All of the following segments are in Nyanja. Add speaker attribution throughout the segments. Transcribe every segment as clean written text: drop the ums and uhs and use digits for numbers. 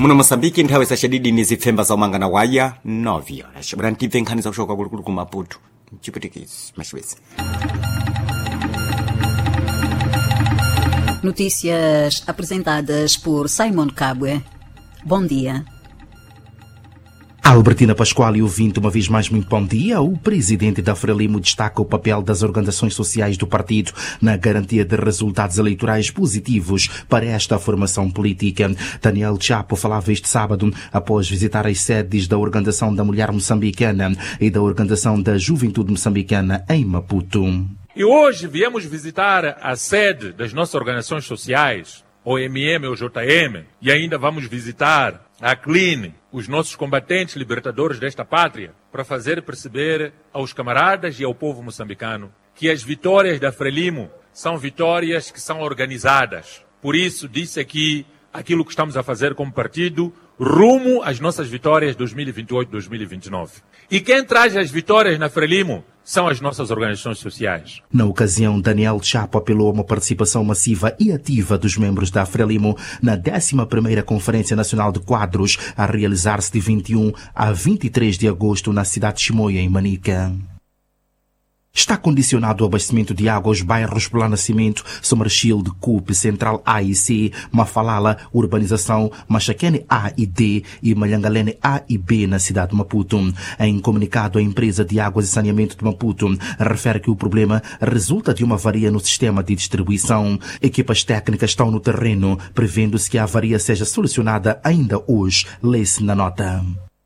Speaker 1: muno Moçambique nthawi sachadidi ni zifemba za umangana waya 9 horas brantive nkhani za kushoka kulikulu ku Maputo mchipitikisi machibesi.
Speaker 2: Notícias apresentadas por Simon Kabwe. Bom dia.
Speaker 3: Albertina Pascoal e ouvinte, uma vez mais muito bom dia. O presidente da Frelimo destaca o papel das organizações sociais do partido na garantia de resultados eleitorais positivos para esta formação política. Daniel Chapo falava este sábado após visitar as sedes da Organização da Mulher Moçambicana e da Organização da Juventude Moçambicana em Maputo.
Speaker 4: E hoje viemos visitar a sede das nossas organizações sociais, OMM ou JM, e ainda vamos visitar a CLIN, os nossos combatentes libertadores desta pátria, para fazer perceber aos camaradas e ao povo moçambicano que as vitórias da Frelimo são vitórias que são organizadas. Por isso, disse aqui aquilo que estamos a fazer como partido rumo às nossas vitórias 2028-2029. E quem traz as vitórias na Frelimo são as nossas organizações sociais.
Speaker 3: Na ocasião, Daniel Chapo apelou a uma participação massiva e ativa dos membros da Frelimo na 11ª Conferência Nacional de Quadros, a realizar-se de 21 a 23 de agosto na cidade de Chimoio, em Manica. Está condicionado o abastecimento de água aos bairros Plano Nascimento, Somerchilde, Cupe, Central A e C, Mafalala, Urbanização, Machaquene A e D e Malhangalene A e B na cidade de Maputo. Em comunicado, a empresa de águas e saneamento de Maputo refere que o problema resulta de uma avaria no sistema de distribuição. Equipas técnicas estão no terreno, prevendo-se que a avaria seja solucionada ainda hoje, lê-se na nota.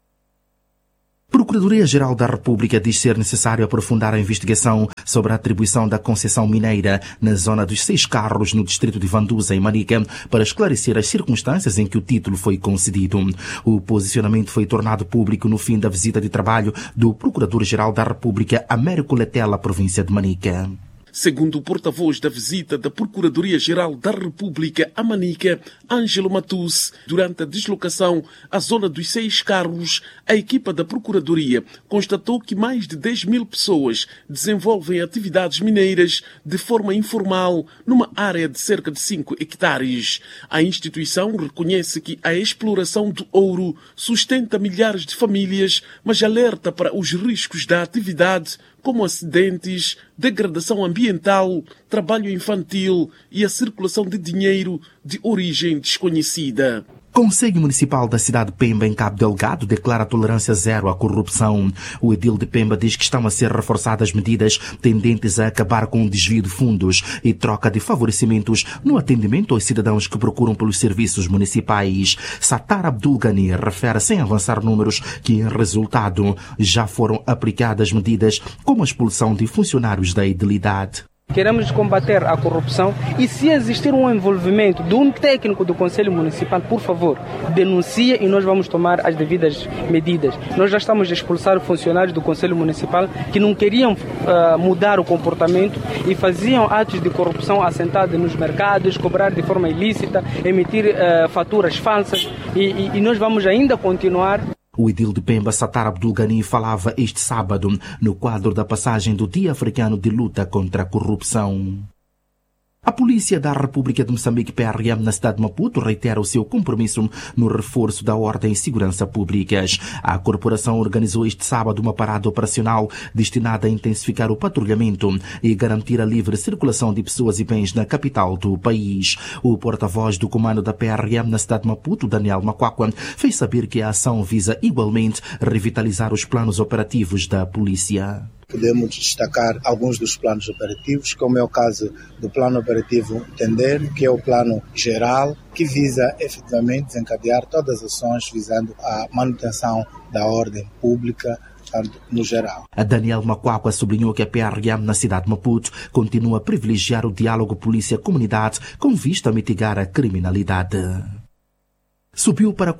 Speaker 3: Procuradoria-Geral da República diz ser necessário aprofundar a investigação sobre a atribuição da concessão mineira na zona dos 6 Carros, no distrito de Vanduza, em Manica, para esclarecer as circunstâncias em que o título foi concedido. O posicionamento foi tornado público no fim da visita de trabalho do Procurador-Geral da República, Américo Letela, à província de Manica.
Speaker 5: Segundo o porta-voz da visita da Procuradoria-Geral da República a Manica, Ângelo Matus, durante a deslocação à zona dos 6 Carros, a equipa da Procuradoria constatou que mais de 10.000 pessoas desenvolvem atividades mineiras de forma informal numa área de cerca de 5 hectares. A instituição reconhece que a exploração do ouro sustenta milhares de famílias, mas alerta para os riscos da atividade, como acidentes, degradação ambiental, trabalho infantil e a circulação de dinheiro de origem desconhecida.
Speaker 3: Conselho Municipal da cidade de Pemba, em Cabo Delgado, declara tolerância zero à corrupção. O edil de Pemba diz que estão a ser reforçadas medidas tendentes a acabar com o desvio de fundos e troca de favorecimentos no atendimento aos cidadãos que procuram pelos serviços municipais. Satar Abdul Ghani refere, sem avançar números, que em resultado já foram aplicadas medidas como a expulsão de funcionários da edilidade.
Speaker 6: Queremos combater a corrupção e, se existir um envolvimento de um técnico do Conselho Municipal, por favor, denuncie e nós vamos tomar as devidas medidas. Nós já estamos a expulsar funcionários do Conselho Municipal que não queriam mudar o comportamento e faziam atos de corrupção assentados nos mercados, cobrar de forma ilícita, emitir faturas falsas e nós vamos ainda continuar.
Speaker 3: O edil de Pemba, Satar Abdul Ghani, falava este sábado no quadro da passagem do Dia Africano de Luta contra a Corrupção. A Polícia da República de Moçambique, PRM, na cidade de Maputo, reitera o seu compromisso no reforço da ordem e segurança públicas. A corporação organizou este sábado uma parada operacional destinada a intensificar o patrulhamento e garantir a livre circulação de pessoas e bens na capital do país. O porta-voz do comando da PRM na cidade de Maputo, Daniel Makwakwa, fez saber que a ação visa igualmente revitalizar os planos operativos da polícia.
Speaker 7: Podemos destacar alguns dos planos operativos, como é o caso do plano operativo Entender, que é o plano geral, que visa efetivamente desencadear todas as ações visando a manutenção da ordem pública no geral.
Speaker 3: A Daniel Makwakwa sublinhou que a PRM na cidade de Maputo continua a privilegiar o diálogo polícia-comunidade com vista a mitigar a criminalidade. Subiu para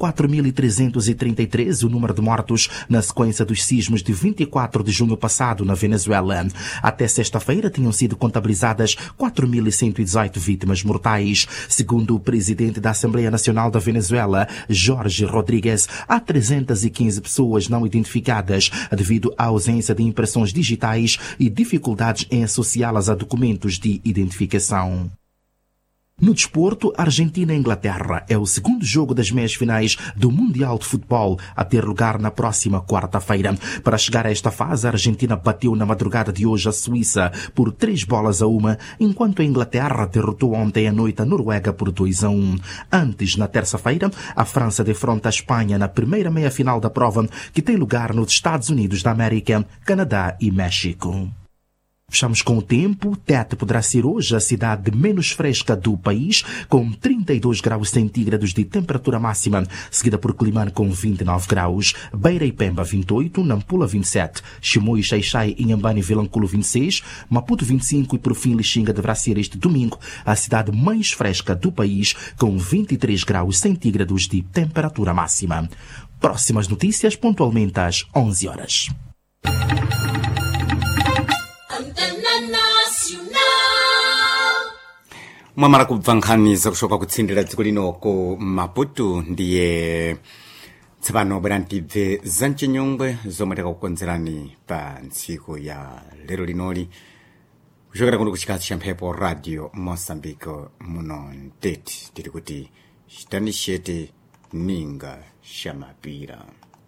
Speaker 3: 4.333 o número de mortos na sequência dos sismos de 24 de junho passado na Venezuela. Até sexta-feira tinham sido contabilizadas 4.118 vítimas mortais. Segundo o presidente da Assembleia Nacional da Venezuela, Jorge Rodrigues, há 315 pessoas não identificadas devido à ausência de impressões digitais e dificuldades em associá-las a documentos de identificação. No desporto, Argentina e Inglaterra é o segundo jogo das meias finais do Mundial de Futebol a ter lugar na próxima quarta-feira. Para chegar a esta fase, a Argentina bateu na madrugada de hoje a Suíça por 3-1, enquanto a Inglaterra derrotou ontem à noite a Noruega por 2-1. Antes, na terça-feira, a França defronta a Espanha na primeira meia-final da prova, que tem lugar nos Estados Unidos da América, Canadá e México. Fechamos com o tempo. Tete poderá ser hoje a cidade menos fresca do país, com 32 graus centígrados de temperatura máxima, seguida por Climane com 29 graus, Beira e Pemba 28, Nampula 27, Chimoio, Xaixai, Inhambane e Vilanculo 26, Maputo 25 e por fim Lixinga deverá ser este domingo a cidade mais fresca do país, com 23 graus centígrados de temperatura máxima. Próximas notícias pontualmente às 11 horas.
Speaker 1: mwamara kubvankhaniza kushoka kutsindira dziko lino ku Maputo ndiye tsopano bwera ntibve za mchinyongwe zomwe tikakukonzerani pa ntsiku ya lero linoli kuchokera kuno kuchikazi cha mphepo radio Moçambique muno Tete tiri kuti chitani chete ninga shamapira.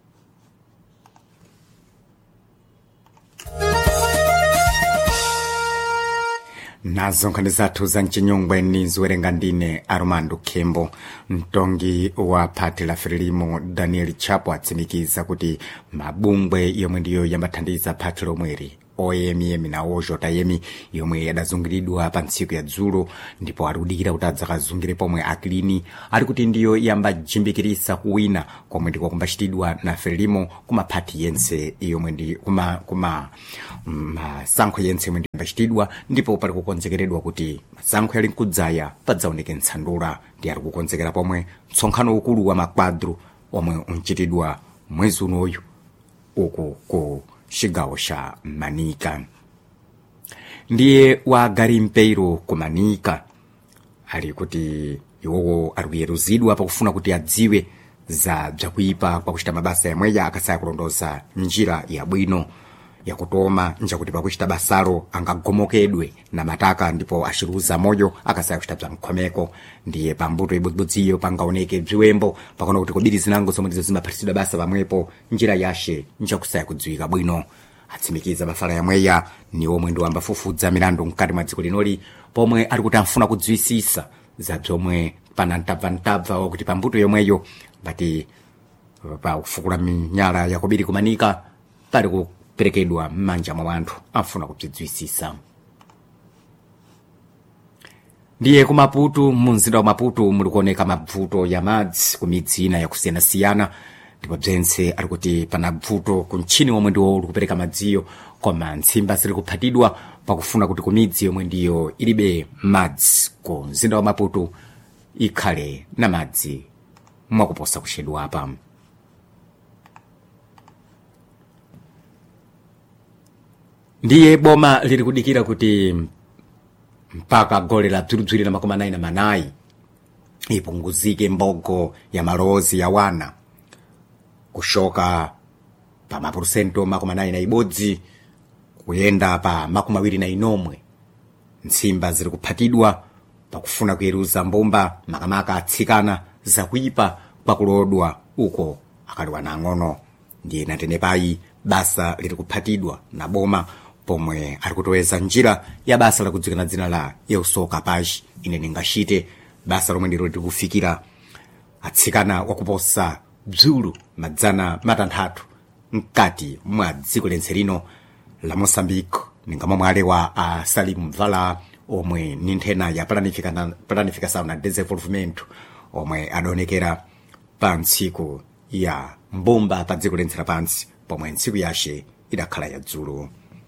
Speaker 1: Nazo nkhani zathu za mchinyongwe ni ziwerenga ndine Armando Kembo. Mtongi wa phati la Frelimo Daniel Chapo atsimikiza kuti mabungwe yomwe ndiyo yamathandiza phati lomweri OEM na OJM yomwe yadazungiridwa pa ntsiku ya dzulo ndipo arikudikira kuti adzakazungire pomwe aklini ari kuti ndiyo yambajimbikirisa kuwina komwe ndiko kumbachitidwa na Frelimo kumaphati yense yomwe ndi masankho yense yomwe ndimbachitidwa ndipo pari kukonzekeredwa kuti masankho yali nkudzaya padzaoneke ntsandula ndi ari kukonzekera pomwe msonkhano ukulu wa makwadro omwe unchitidwa mwezi unoyu uku ku chigawo cha Manika. Ndiye wa Garimpeiro ku Manika ali kuti iwowo arikuyeruzidwa pakufuna kuti adziwe za bzakuipa pakuchita mabasa yamweya akasaya kulondoza njira yabwino yakutoma njakuti pakuchita basalo angagomokedwe na mataka ndipo achiruza moyo akasaya kuchita bzamkhomeko. Ndiye pambuto ibudziyo pangaoneke bziwembo pakona kuti kobiri zinango zomwe ndizo zimaphatisida basa pamwepo njira yashe njakusaya kudziwika bwino. Atsimikiza mafala yamweya ni omwe ndi wambafufudza milandu mkati mwa dziko linoli pomwe ari kuti amfuna kudziwisisa za bzomwe pana ntabva wakuti pambuto yomweyo bati pa kufukula minyala yakobiri kumanika pali kuperekedwa m'manja mwa anthu amfuna kubzidziwisisa. Ndiye ku Maputo, mumzinda wa Maputo muli kuoneka mabvuto ya madzi ku midzi ina yakusiyanasiyana ndipo bzense ari kuti pana bvuto ku mchini womwe ndiwo uli kupereka madziyo koma ntsimba ziri kuphatidwa pakufuna kuti ku midzi yomwe ndiyo ilibe madzi ku mzinda wa Maputo ikhale na madzi mwakuposa kuchedwa apa. Ndiye boma liri kudikira kuti mpaka gole la bziribziri na 94 ipunguzike mbogo ya malozi ya wana kushoka pa mapurusento 91 kuyenda pa 29. Ntsimba ziri kuphatidwa pakufuna kuyeruza mbumba makamaka atsikana zakuipa pakulodwa uko akaliwa nang'ono. Ndiye natenepayi basa liri kuphatidwa na boma pomwe ari kutoweza njira ya basa lakudzikana dzina la Eusoka Paz ine ningashite basa lomwe ndiro likufikira atsikana wakuposa bzulu madzana matanthatu mkati mwa dziko lense lino la Moçambique ninga momwe alewa a Salim Mvala omwe ni nthena ya planificação na desenvolvimento omwe adonekera pa ntsiku ya mbumba pa dziko lense lapansi pomwe ntsiku yashe idakhala ya dzulo.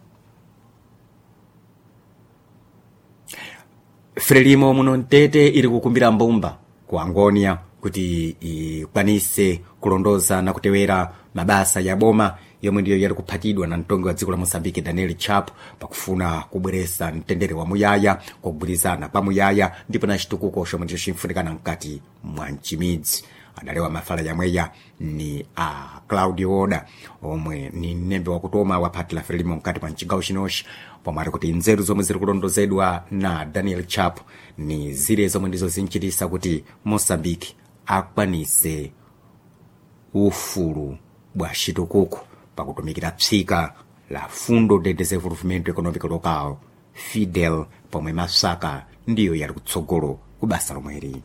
Speaker 1: Frelimo muno Tete iri kukumbira mbumba ku Angonia kuti ikwanise kulondoza na kutewera mabasa ya boma yomwe ndiyo yari kuphatidwa na mtongi wa dziko la Moçambique Daniel Chapo pakufuna kubweresa mtendere wa muyaya kugwirizana pa muyaya ndipo na chitukuko chomwe ndicho chimfunikana mkati mwa mchimidzi. adalewa mafala yamweya ni a Claudio Oda omwe ni nembe wakutoma waphatila Frelimo mkati pa mchigawo chinochi, pomwe ali kuti nzeru zomwe ziri kulondozedwa na Daniel Chapo ni zire zomwe ndizo zinchitisa kuti Mozambique akwanise ufulu bwa chitukuko pakutumikira psika la Fundo de Desenvolvimento Econômico Local Fidel, pomwe Masaka ndiyo yali kutsogolo kubasa lomweri.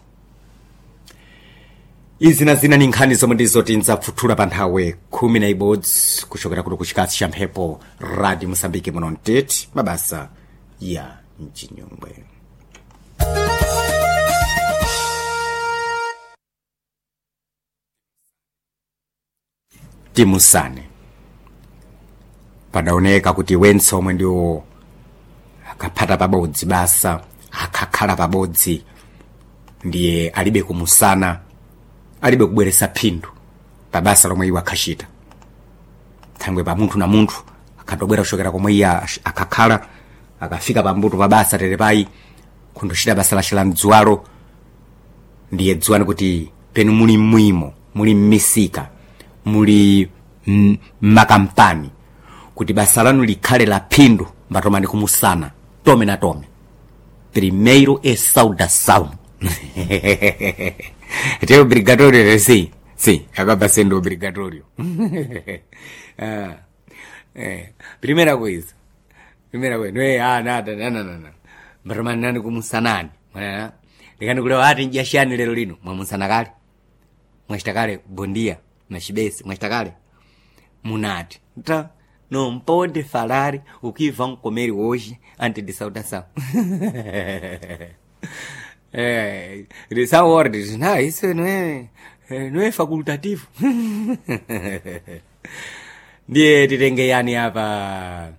Speaker 1: Izi na zina ni nkhani zomwe ndizoti ndzapfuthula pa nthawe 11 kuchokera kuno kuchikasi cha mphepo Radio Mozambique muno mtete mabasa ya mchinyongwe. Timusane padaoneka kuti wenso omwe ndiwo akaphata pabodzi basa akakhala pabodzi ndiye alibe kumusana, alibe kubweresa phindu pabasa lomwe iwo akhachita. Thangwe pa munthu na munthu akadobwera kuchokera komwe iye akakhala akafika pambuto pabasa terepayi kundochita basa la mdzuwalo, ndiye dziwani kuti penu muli mwimo, muli mmisika, muli makampani, kuti basa lanu likhale la phindu mbatomani kumusana tome na tome. Primeiro é saudação. Tem obrigatório, sim. Sim, acaba sendo obrigatório. Primeira coisa. Não é nada, não. Mbatomani nani kumusanani. Likani kulewa hati njashani lero lino. Mwamusana kale. Mwashita kale bondia na chibesi. Mwashita kale munati. Não pode falar o que vão comer hoje antes de saudação. Eles são ordens. Não, isso não é facultativo. Ndiye titenge yani hapa